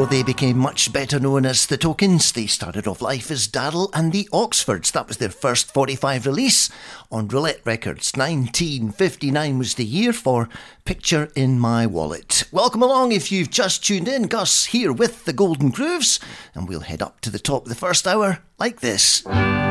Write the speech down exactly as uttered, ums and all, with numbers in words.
they became much better known as the Tokens. They started off life as Daryl and the Oxfords. That was their first forty-five release on Roulette Records. nineteen fifty-nine was the year for Picture in My Wallet. Welcome along if you've just tuned in. Gus here with the Golden Grooves, and we'll head up to the top of the first hour like this.